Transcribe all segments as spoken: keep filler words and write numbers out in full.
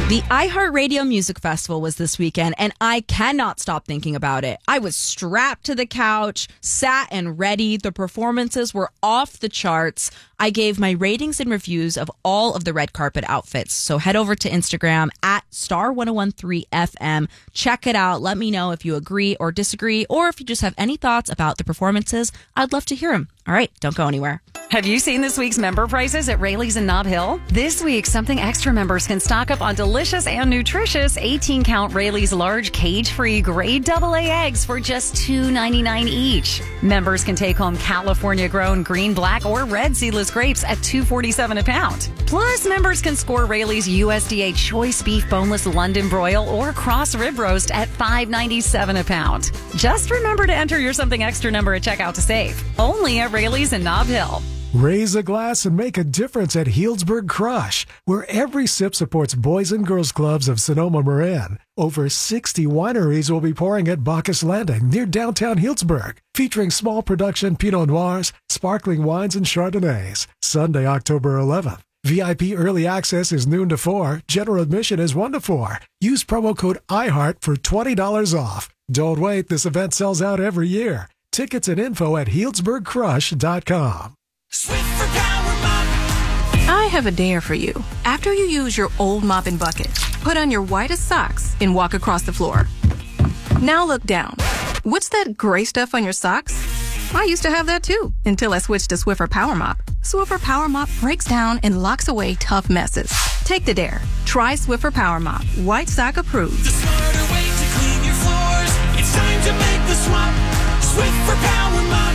The iHeartRadio Music Festival was this weekend, and I cannot stop thinking about it. I was strapped to the couch, sat and ready. The performances were off the charts. I gave my ratings and reviews of all of the red carpet outfits. So head over to Instagram at star ten thirteen F M. Check it out. Let me know if you agree or disagree, or if you just have any thoughts about the performances. I'd love to hear them. All right, don't go anywhere. Have you seen this week's member prices at Rayleigh's in Nob Hill? This week, Something Extra members can stock up on delicious and nutritious eighteen count Rayleigh's large cage-free grade double A eggs for just two ninety-nine each. Members can take home California-grown green, black, or red seedless grapes at two forty-seven a pound. Plus, members can score Rayleigh's U S D A choice beef boneless London broil or cross rib roast at five ninety-seven a pound. Just remember to enter your Something Extra number at checkout to save. Only at Rayleigh's in Nob Hill. Raise a glass and make a difference at Healdsburg Crush, where every sip supports Boys and Girls Clubs of Sonoma Marin. Over sixty wineries will be pouring at Bacchus Landing near downtown Healdsburg, featuring small production Pinot Noirs, sparkling wines, and Chardonnays. Sunday, October eleventh. V I P early access is noon to four. General admission is one to four. Use promo code iHeart for twenty dollars off. Don't wait, this event sells out every year. Tickets and info at healdsburg crush dot com. Swiffer Power Mop. I have a dare for you. After you use your old mop and bucket, put on your whitest socks and walk across the floor. Now look down. What's that gray stuff on your socks? I used to have that too, until I switched to Swiffer Power Mop. Swiffer Power Mop breaks down and locks away tough messes. Take the dare. Try Swiffer Power Mop. White sock approved. The smarter way to clean your floors. It's time to make the swap. Swiffer Power Mop.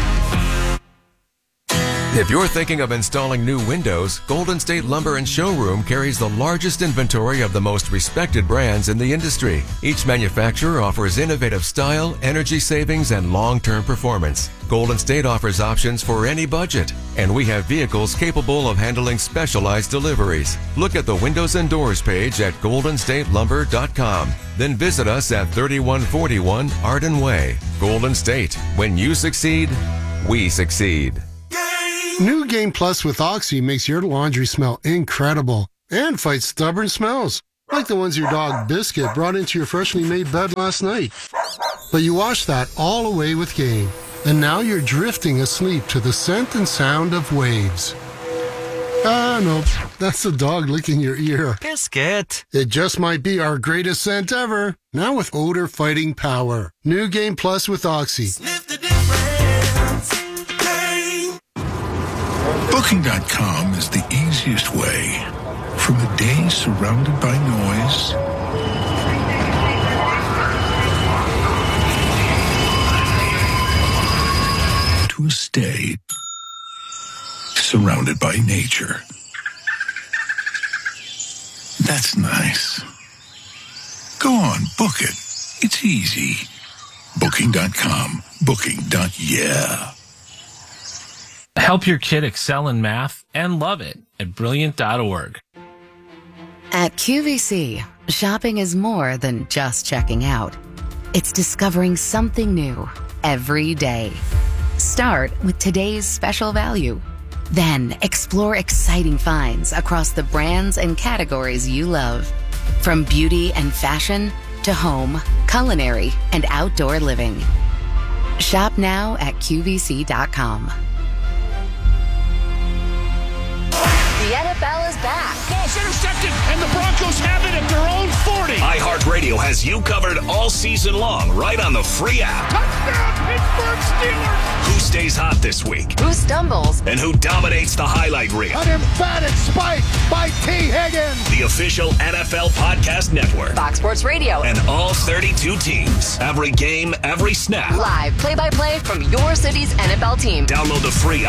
If you're thinking of installing new windows, Golden State Lumber and Showroom carries the largest inventory of the most respected brands in the industry. Each manufacturer offers innovative style, energy savings, and long-term performance. Golden State offers options for any budget, and we have vehicles capable of handling specialized deliveries. Look at the windows and doors page at golden state lumber dot com. Then visit us at thirty-one forty-one Arden Way. Golden State. When you succeed, we succeed. New Game Plus with Oxy makes your laundry smell incredible and fights stubborn smells, like the ones your dog Biscuit brought into your freshly made bed last night. But you wash that all away with Game, and now you're drifting asleep to the scent and sound of waves. Ah, no, that's the dog licking your ear. Biscuit. It just might be our greatest scent ever, now with odor-fighting power. New Game Plus with Oxy. Sniff the difference. Booking dot com is the easiest way from a day surrounded by noise to a stay surrounded by nature. That's nice. Go on, book it. It's easy. Booking dot com. Booking. Yeah. Help your kid excel in math and love it at brilliant dot org. At Q V C, shopping is more than just checking out. It's discovering something new every day. Start with today's special value. Then explore exciting finds across the brands and categories you love. From beauty and fashion to home, culinary, and outdoor living. Shop now at Q V C dot com. The N F L is back. Ball's intercepted, and the Broncos have it at their own forty. iHeartRadio has you covered all season long, right on the free app. Touchdown, Pittsburgh Steelers. Who stays hot this week? Who stumbles? And who dominates the highlight reel? An emphatic spike by T. Higgins. The official N F L Podcast Network. Fox Sports Radio. And all thirty-two teams. Every game, every snap. Live play-by-play from your city's N F L team. Download the free